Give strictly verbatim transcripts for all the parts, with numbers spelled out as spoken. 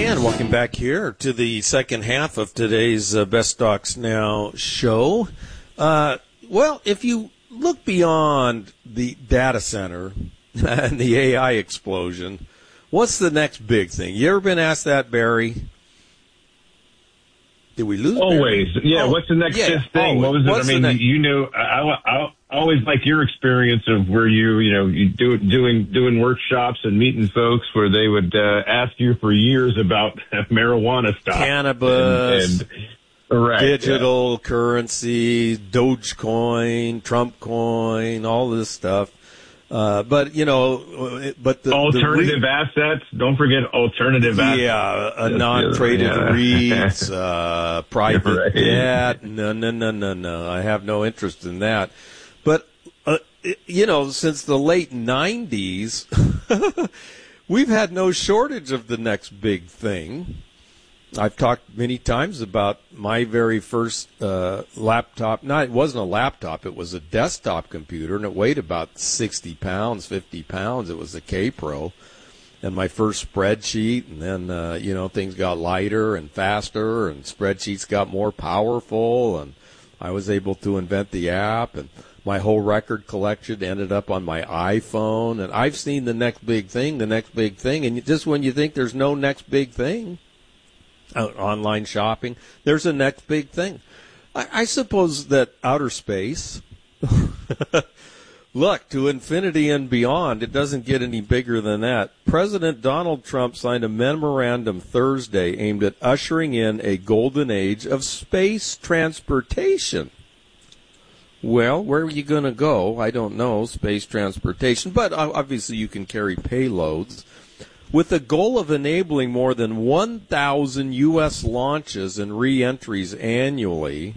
And welcome back here to the second half of today's uh, Best Stocks Now show. Uh, well, if you look beyond the data center and the A I explosion, what's the next big thing? You ever been asked that, Barry? Did we lose Always. Barry? Yeah, oh, what's the next yeah, big thing? always. What was it? What's I mean, next- you knew, I, I, I always like your experience of where you, you know, you do doing, doing workshops and meeting folks where they would uh, ask you for years about marijuana stuff. Cannabis. And, and, right, digital yeah. currency, Dogecoin, Trump coin, all this stuff. Uh, but, you know, but the alternative the re- assets. Don't forget alternative assets. Yeah, a non-traded yeah. REITs, uh, private right. debt. No, no, no, no, no. I have no interest in that. But, uh, you know, since the late nineties, we've had no shortage of the next big thing. I've talked many times about my very first uh, laptop. No, it wasn't a laptop. It was a desktop computer, and it weighed about sixty pounds, fifty pounds. It was a K-Pro. And my first spreadsheet, and then, uh, you know, things got lighter and faster, and spreadsheets got more powerful, and I was able to invent the app, and my whole record collection ended up on my iPhone. And I've seen the next big thing, the next big thing, and just when you think there's no next big thing, Uh, online shopping, there's a next big thing. I, I suppose that outer space, look, to infinity and beyond, it doesn't get any bigger than that. President Donald Trump signed a memorandum Thursday aimed at ushering in a golden age of space transportation. Well, where are you going to go? I don't know, space transportation, but obviously you can carry payloads. With the goal of enabling more than one thousand U S launches and re-entries annually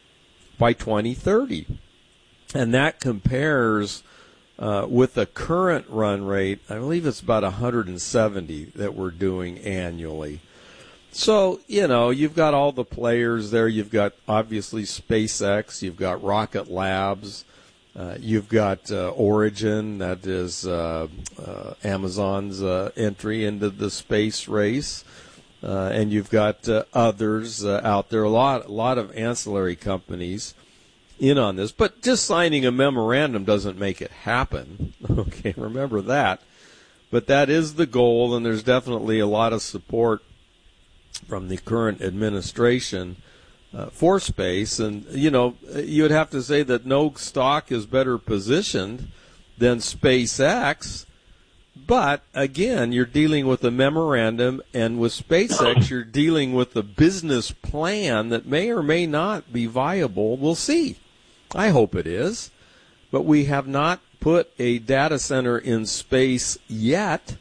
by twenty thirty. And that compares uh, with the current run rate, I believe it's about one hundred seventy that we're doing annually. So, you know, you've got all the players there. You've got, obviously, SpaceX. You've got Rocket Labs. Uh, you've got uh, Origin, that is uh, uh, Amazon's uh, entry into the space race, uh, and you've got uh, others uh, out there. A lot, a lot of ancillary companies in on this. But just signing a memorandum doesn't make it happen. Okay, remember that. But that is the goal, and there's definitely a lot of support from the current administration Uh, for space. And, you know, you would have to say that no stock is better positioned than SpaceX. But, again, you're dealing with a memorandum, and with SpaceX, you're dealing with a business plan that may or may not be viable. We'll see. I hope it is. But we have not put a data center in space yet.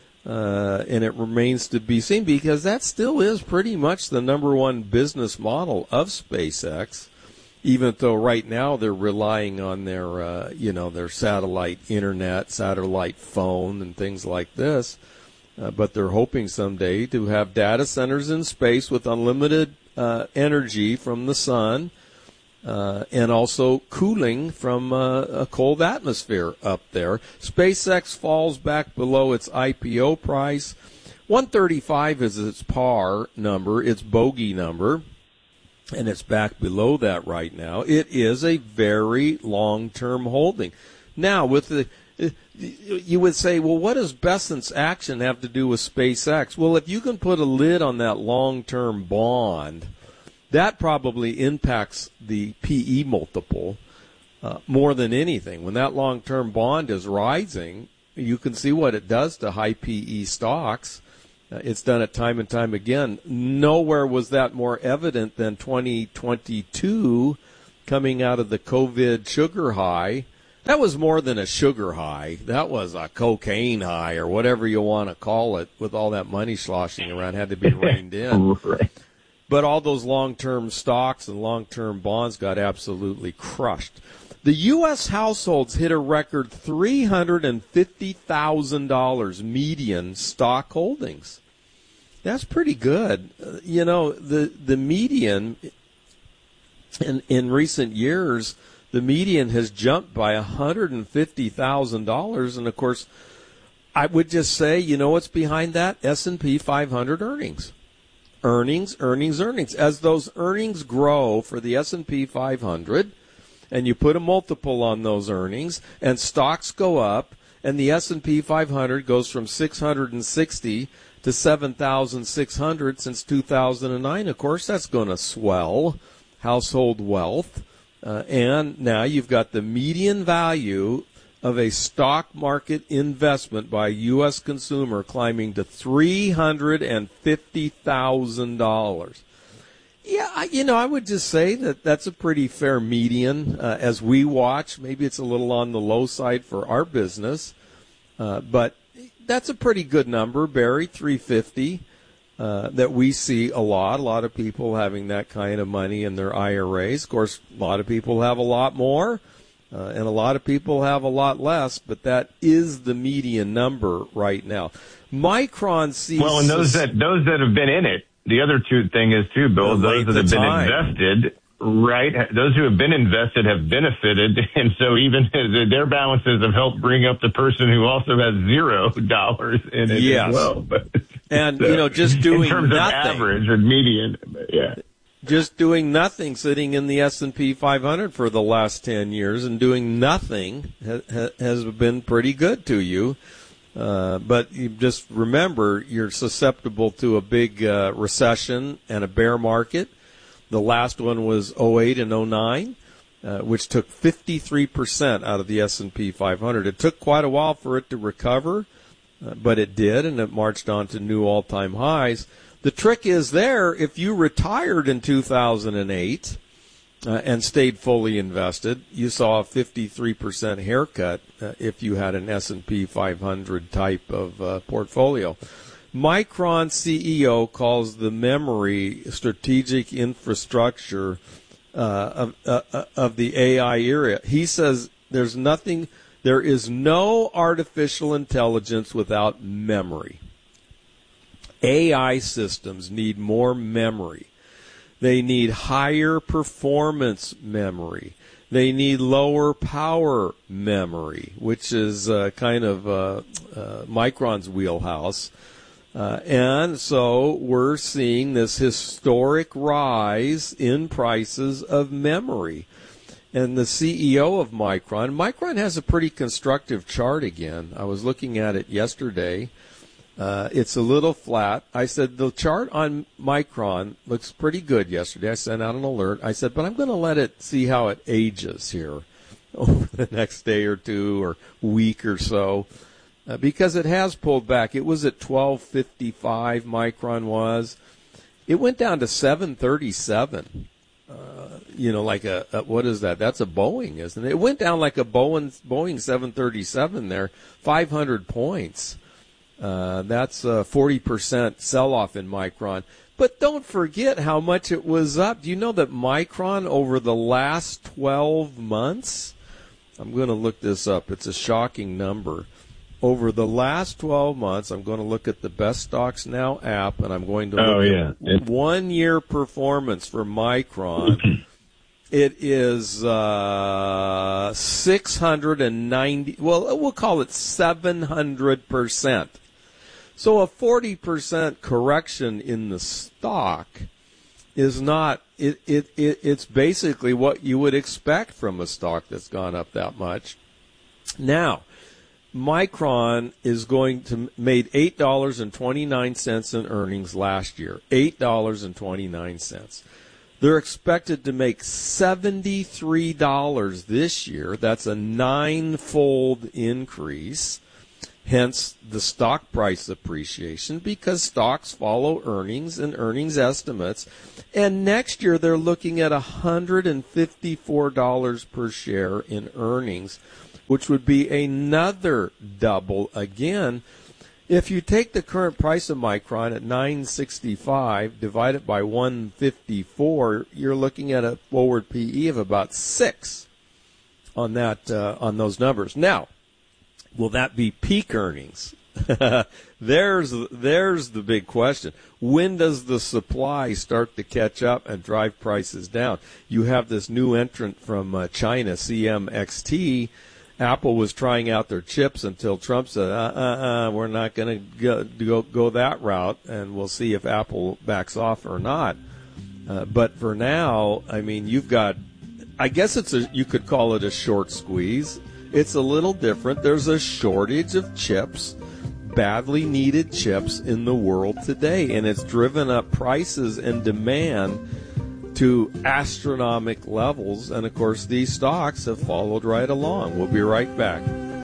Uh, and it remains to be seen, because that still is pretty much the number one business model of SpaceX, even though right now they're relying on their, uh, you know, their satellite internet, satellite phone, and things like this. Uh, but they're hoping someday to have data centers in space with unlimited uh, energy from the sun, Uh, and also cooling from uh, a cold atmosphere up there. SpaceX falls back below its I P O price. one thirty-five is its par number, its bogey number, and it's back below that right now. It is a very long-term holding. Now, with the, you would say, well, what does Bessent's action have to do with SpaceX? Well, if you can put a lid on that long-term bond, that probably impacts the P E multiple uh, more than anything. When that long-term bond is rising, you can see what it does to high P E stocks. Uh, it's done it time and time again. Nowhere was that more evident than twenty twenty-two coming out of the COVID sugar high. That was more than a sugar high. That was a cocaine high, or whatever you want to call it, with all that money sloshing around, had to be reined in. Right. But all those long-term stocks and long-term bonds got absolutely crushed. The U S households hit a record three hundred fifty thousand dollars median stock holdings. That's pretty good. Uh, you know, the, the median in, in recent years, the median has jumped by one hundred fifty thousand dollars. And, of course, I would just say, you know what's behind that? S and P five hundred earnings. Earnings, earnings, earnings. As those earnings grow for the S and P five hundred, and you put a multiple on those earnings, and stocks go up, and the S and P five hundred goes from six hundred sixty to seven thousand six hundred since two thousand nine, of course, that's going to swell household wealth. Uh, and now you've got the median value of a stock market investment by a U S consumer climbing to three hundred fifty thousand dollars. Yeah, I, you know, I would just say that that's a pretty fair median uh, as we watch. Maybe it's a little on the low side for our business, uh, but that's a pretty good number, Barry, three hundred fifty, uh, that we see a lot. A lot of people having that kind of money in their I R As. Of course, a lot of people have a lot more. Uh, and a lot of people have a lot less, but that is the median number right now. Micron sees well, and those that those that have been in it. The other two thing is too, Bill. Those that have been time. invested, right? Those who have been invested have benefited, and so even their balances have helped bring up the person who also has zero dollars in it yes. as well. But, and so, you know, just doing in terms nothing, of average or median, yeah. Just doing nothing, sitting in the S and P five hundred for the last ten years and doing nothing ha- has been pretty good to you. Uh, but you just remember, you're susceptible to a big uh, recession and a bear market. The last one was oh eight and oh nine, uh, which took fifty-three percent out of the S and P five hundred. It took quite a while for it to recover, uh, but it did, and it marched on to new all-time highs. The trick is there, if you retired in two thousand eight uh, and stayed fully invested, you saw a fifty-three percent haircut uh, if you had an S and P five hundred type of uh, portfolio. Micron C E O calls the memory strategic infrastructure uh, of, uh, of the A I era. He says there's nothing, there is no artificial intelligence without memory. A I systems need more memory. They need higher performance memory. They need lower power memory, which is uh, kind of uh, uh, Micron's wheelhouse. Uh, and so we're seeing this historic rise in prices of memory. And the C E O of Micron, Micron has a pretty constructive chart again. I was looking at it yesterday. Uh, it's a little flat. I said, the chart on Micron looks pretty good yesterday. I sent out an alert. I said, but I'm going to let it see how it ages here over the next day or two or week or so, uh, because it has pulled back. It was at twelve fifty-five, Micron was. It went down to seven thirty-seven. Uh, you know, like a, a, what is that? That's a Boeing, isn't it? It went down like a Boeing, Boeing seven thirty-seven there, five hundred points. Uh, that's a forty percent sell-off in Micron. But don't forget how much it was up. Do you know that Micron over the last twelve months, I'm going to look this up. It's a shocking number. Over the last twelve months, I'm going to look at the Best Stocks Now app, and I'm going to look oh, yeah. at one-year performance for Micron. It is uh, six hundred ninety, well, we'll call it seven hundred percent. So a forty percent correction in the stock is not, it, it, it it's basically what you would expect from a stock that's gone up that much. Now, Micron is going to made eight dollars and twenty-nine cents in earnings last year, eight dollars and twenty-nine cents. They're expected to make seventy-three dollars this year. That's a nine-fold increase. Hence the stock price appreciation, because stocks follow earnings and earnings estimates. And next year they're looking at one hundred fifty-four dollars per share in earnings, which would be another double again. If you take the current price of Micron at nine sixty-five, divide it by one fifty-four, you're looking at a forward P E of about six on that uh, on those numbers. Now, will that be peak earnings? there's there's the big question. When does the supply start to catch up and drive prices down? You have this new entrant from uh, China, C M X T, Apple was trying out their chips until Trump said, uh, uh, uh, we're not going to go, go that route, and we'll see if Apple backs off or not. Uh, but for now, I mean, you've got, I guess it's a, you could call it a short squeeze. It's a little different. There's a shortage of chips, badly needed chips in the world today, and it's driven up prices and demand to astronomical levels, and of course these stocks have followed right along. We'll be right back.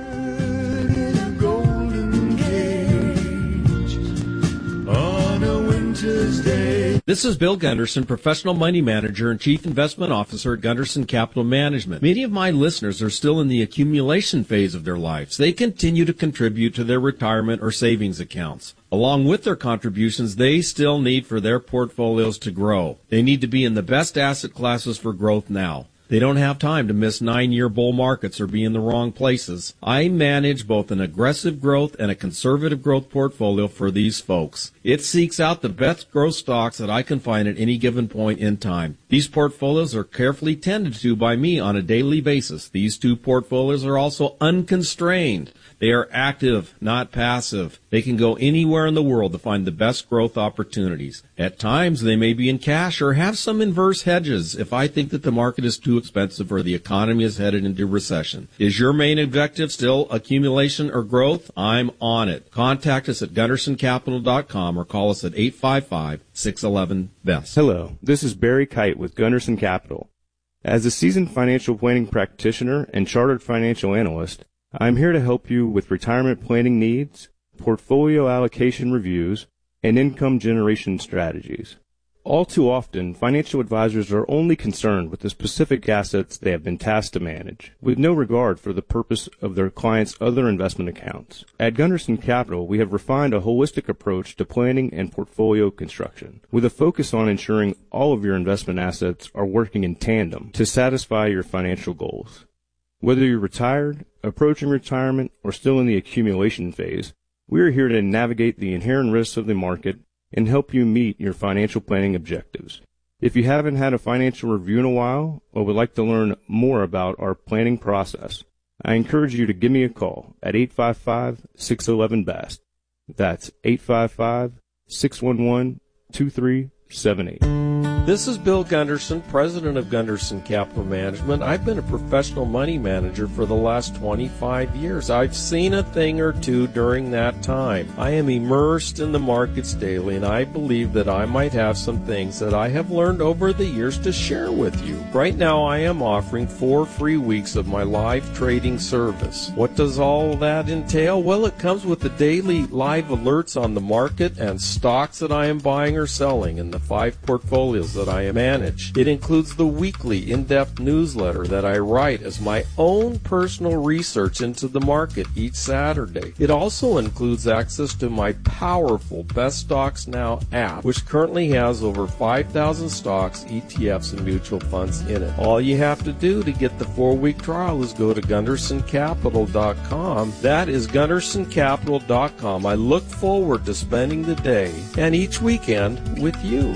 This is Bill Gunderson, Professional Money Manager and Chief Investment Officer at Gunderson Capital Management. Many of my listeners are still in the accumulation phase of their lives. They continue to contribute to their retirement or savings accounts. Along with their contributions, they still need for their portfolios to grow. They need to be in the best asset classes for growth now. They don't have time to miss nine-year bull markets or be in the wrong places. I manage both an aggressive growth and a conservative growth portfolio for these folks. It seeks out the best growth stocks that I can find at any given point in time. These portfolios are carefully tended to by me on a daily basis. These two portfolios are also unconstrained. They are active, not passive. They can go anywhere in the world to find the best growth opportunities. At times, they may be in cash or have some inverse hedges if I think that the market is too expensive or the economy is headed into recession. Is your main objective still accumulation or growth? I'm on it. Contact us at gunderson capital dot com or call us at eight five five, six one one, B E S T. Hello, this is Barry Kite with Gunderson Capital. As a seasoned financial planning practitioner and chartered financial analyst, I'm here to help you with retirement planning needs, portfolio allocation reviews, and income generation strategies. All too often, financial advisors are only concerned with the specific assets they have been tasked to manage, with no regard for the purpose of their clients' other investment accounts. At Gunderson Capital, we have refined a holistic approach to planning and portfolio construction, with a focus on ensuring all of your investment assets are working in tandem to satisfy your financial goals. Whether you're retired, approaching retirement, or still in the accumulation phase, we are here to navigate the inherent risks of the market and help you meet your financial planning objectives. If you haven't had a financial review in a while or would like to learn more about our planning process, I encourage you to give me a call at eight five five, six one one, B E S T. That's eight five five, six one one, two three seven eight. This is Bill Gunderson, president of Gunderson Capital Management. I've been a professional money manager for the last twenty-five years. I've seen a thing or two during that time. I am immersed in the markets daily, and I believe that I might have some things that I have learned over the years to share with you. Right now, I am offering four free weeks of my live trading service. What does all that entail? Well, it comes with the daily live alerts on the market and stocks that I am buying or selling in the five portfolios that I manage. It includes the weekly in-depth newsletter that I write as my own personal research into the market each Saturday. It also includes access to my powerful Best Stocks Now app, which currently has over five thousand stocks, E T Fs, and mutual funds in it. All you have to do to get the four-week trial is go to gunderson capital dot com. That is gunderson capital dot com. I look forward to spending the day and each weekend with you.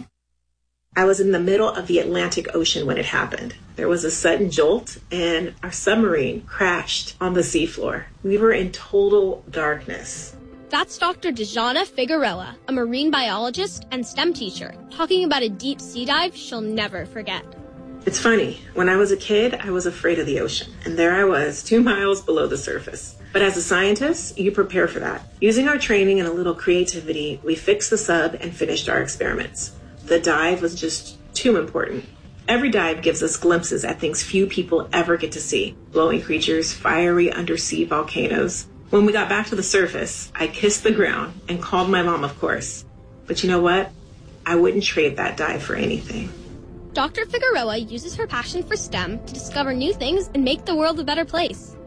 I was in the middle of the Atlantic Ocean when it happened. There was a sudden jolt, and our submarine crashed on the seafloor. We were in total darkness. That's Doctor Dejana Figueroa, a marine biologist and STEM teacher, talking about a deep sea dive she'll never forget. It's funny, when I was a kid, I was afraid of the ocean, and there I was, two miles below the surface. But as a scientist, you prepare for that. Using our training and a little creativity, we fixed the sub and finished our experiments. The dive was just too important. Every dive gives us glimpses at things few people ever get to see. Glowing creatures, fiery undersea volcanoes. When we got back to the surface, I kissed the ground and called my mom, of course. But you know what? I wouldn't trade that dive for anything. Doctor Figueroa uses her passion for STEM to discover new things and make the world a better place.